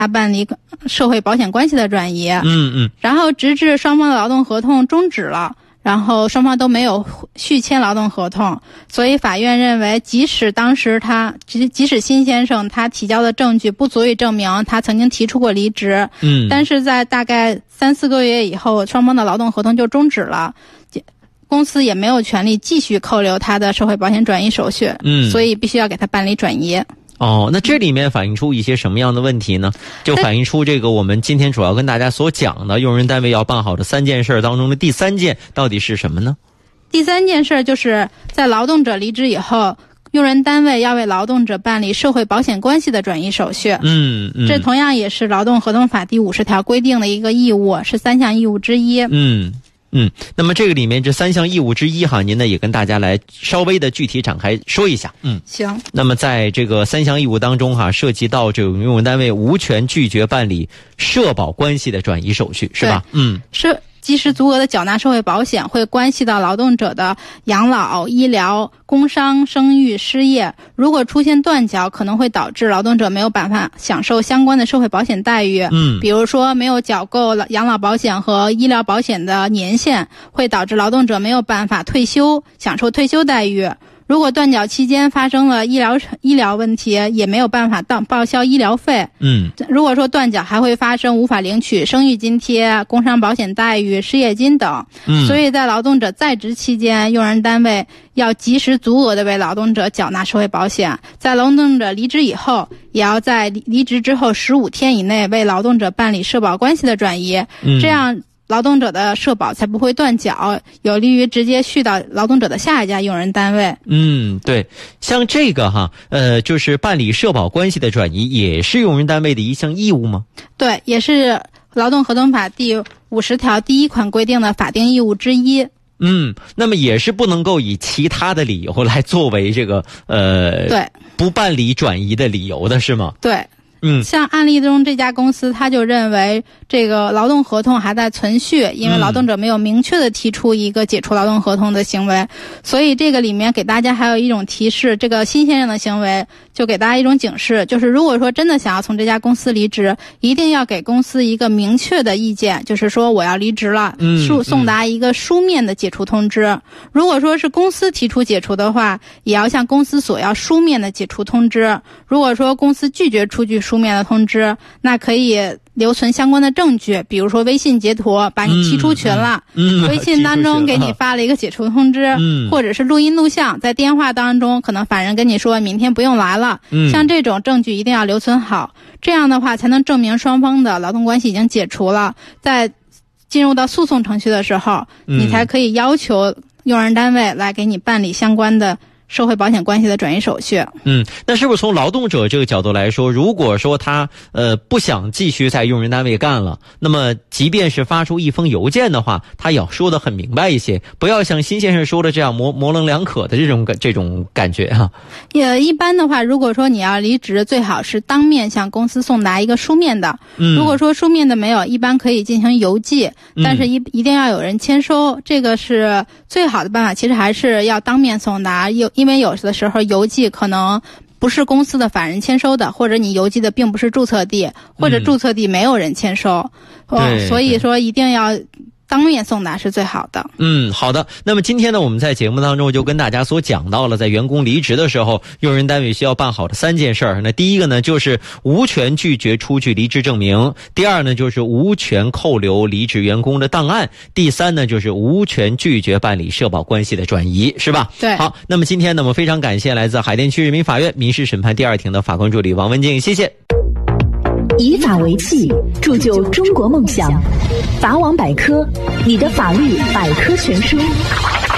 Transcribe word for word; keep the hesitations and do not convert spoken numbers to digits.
他办理社会保险关系的转移。 嗯嗯。 然后直至双方的劳动合同终止了，然后双方都没有续签劳动合同，所以法院认为，即使当时他即即使辛先生他提交的证据不足以证明他曾经提出过离职， 嗯， 但是在大概三四个月以后，双方的劳动合同就终止了，公司也没有权利继续扣留他的社会保险转移手续， 嗯， 所以必须要给他办理转移。 哦，那这里面反映出一些什么样的问题呢？就反映出这个我们今天主要跟大家所讲的用人单位要办好的三件事当中的第三件到底是什么呢？ 第三件事就是在劳动者离职以后，用人单位要为劳动者办理社会保险关系的转移手续。 嗯嗯， 这同样也是劳动合同法第五十条规定的一个义务，是三项义务之一。 嗯。嗯，那么这个里面这三项义务之一哈，您呢也跟大家来稍微的具体展开说一下。嗯， 行。 那么在这个三项义务当中哈，涉及到这种用人单位无权拒绝办理社保关系的转移手续，是吧？嗯， 是。及时足额的缴纳社会保险会关系到劳动者的养老、医疗、工伤、生育、失业，如果出现断缴，可能会导致劳动者没有办法享受相关的社会保险待遇。 嗯， 比如说没有缴够养老保险和医疗保险的年限，会导致劳动者没有办法退休，享受退休待遇。如果断缴期间发生了医疗医疗问题，也没有办法到报销医疗费。 嗯， 如果说断缴还会发生无法领取生育津贴、工伤保险待遇、失业金等。 嗯， 所以在劳动者在职期间，用人单位要及时足额的为劳动者缴纳社会保险。在劳动者离职以后，也要在离职之后十五天以内为劳动者办理社保关系的转移。 嗯， 这样劳动者的社保才不会断缴，有利于直接续到劳动者的下一家用人单位。 嗯，对，像这个哈，呃，就是办理社保关系的转移，也是用人单位的一项义务吗？ 对，也是劳动合同法第五十条第一款规定的法定义务之一。 嗯，那么也是不能够以其他的理由来作为这个呃， 对， 不办理转移的理由的是吗？ 对。 嗯， 像案例中这家公司，他就认为这个劳动合同还在存续，因为劳动者没有明确的提出一个解除劳动合同的行为，嗯，所以这个里面给大家还有一种提示，这个新先生的行为就给大家一种警示，就是如果说真的想要从这家公司离职，一定要给公司一个明确的意见，就是说我要离职了， 嗯， 书送达一个书面的解除通知，嗯。如果说是公司提出解除的话，也要向公司索要书面的解除通知。如果说公司拒绝出具书面的通知，那可以留存相关的证据，比如说微信截图，把你踢出群了， 嗯嗯， 微信当中给你发了一个解除通知， 嗯， 或者是录音录像，在电话当中可能法人跟你说明天不用来了， 嗯， 像这种证据一定要留存好，这样的话才能证明双方的劳动关系已经解除了，在进入到诉讼程序的时候， 嗯， 你才可以要求用人单位来给你办理相关的社会保险关系的转移手续。 嗯，那是不是从劳动者这个角度来说，如果说他呃不想继续在用人单位干了，那么即便是发出一封邮件的话，他也要说得很明白一些，不要像辛先生说的这样模模棱两可的这种这种感觉哈。 也一般的话，如果说你要离职，最好是当面向公司送达一个书面的。 嗯， 如果说书面的没有，一般可以进行邮寄，但是一、嗯、一定要有人签收，这个是最好的办法。其实还是要当面送达，有因为有的时候邮寄可能不是公司的法人签收的，或者你邮寄的并不是注册地，或者注册地没有人签收， 嗯， 所以说一定要当面送达是最好的。 嗯，好的。那么今天呢，我们在节目当中就跟大家所讲到了，在员工离职的时候，用人单位需要办好的三件事儿。那第一个呢，就是无权拒绝出具离职证明；第二呢，就是无权扣留离职员工的档案；第三呢，就是无权拒绝办理社保关系的转移，是吧？ 对。 好，那么今天呢，我们非常感谢来自海淀区人民法院民事审判第二庭的法官助理王文静，谢谢。 以法为器，铸就中国梦想。法网百科，你的法律百科全书。